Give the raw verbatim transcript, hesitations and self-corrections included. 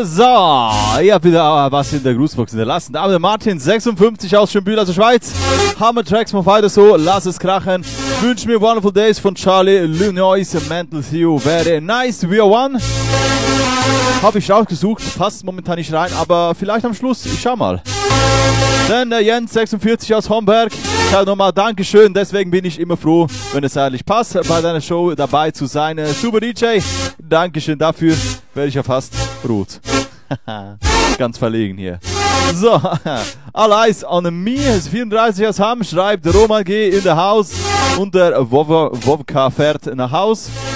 So, ihr habt wieder was in der Grußbox hinterlassen. Aber der Martin, sechsundfünfzig aus Schönbühl, also Schweiz. Hammer Tracks, mal weiter so, lass es krachen. Wünsch mir Wonderful Days von Charlie Lunois, Mental Theo, wäre nice, we are one. Habe ich rausgesucht, passt momentan nicht rein, aber vielleicht am Schluss, ich schau mal. Dann der Jens, sechsundvierzig aus Homberg. Ja, nochmal Dankeschön, deswegen bin ich immer froh, wenn es ehrlich passt, bei deiner Show dabei zu sein. Super D J, Dankeschön dafür, werde ich ja fast rot. Ganz verlegen hier. So, all eyes on me, vierunddreißig aus Hamm, schreibt Roman G. in the house und der Wovka fährt nach Haus.